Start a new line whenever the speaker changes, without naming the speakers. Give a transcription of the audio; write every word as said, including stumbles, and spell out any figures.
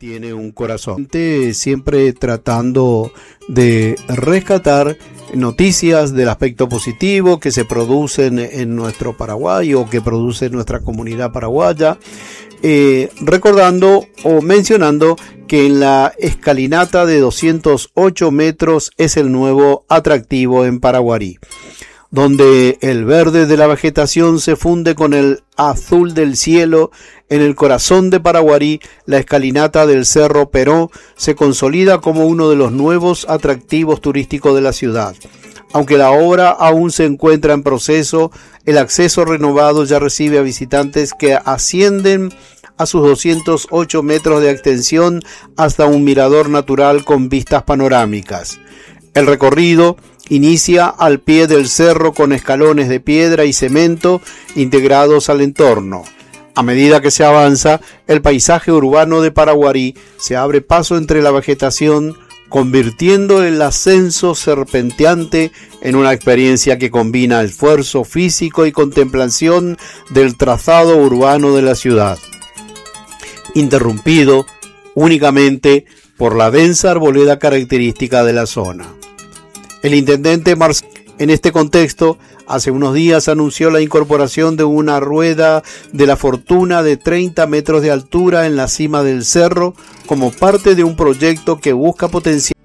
tiene un corazón. Siempre tratando de rescatar noticias del aspecto positivo que se producen en nuestro Paraguay o que produce nuestra comunidad paraguaya, eh, recordando o mencionando que en la escalinata de doscientos ocho metros es el nuevo atractivo en Paraguarí, donde el verde de la vegetación se funde con el azul del cielo. En el corazón de Paraguarí, la escalinata del Cerro Peró se consolida como uno de los nuevos atractivos turísticos de la ciudad. Aunque la obra aún se encuentra en proceso, el acceso renovado ya recibe a visitantes que ascienden a sus doscientos ocho metros de extensión hasta un mirador natural con vistas panorámicas. El recorrido inicia al pie del cerro con escalones de piedra y cemento integrados al entorno. A medida que se avanza, el paisaje urbano de Paraguarí se abre paso entre la vegetación, convirtiendo el ascenso serpenteante en una experiencia que combina esfuerzo físico y contemplación del trazado urbano de la ciudad, interrumpido únicamente por la densa arboleda característica de la zona. El intendente Marcelo, en este contexto, hace unos días anunció la incorporación de una rueda de la fortuna de treinta metros de altura en la cima del cerro como parte de un proyecto que busca potenciar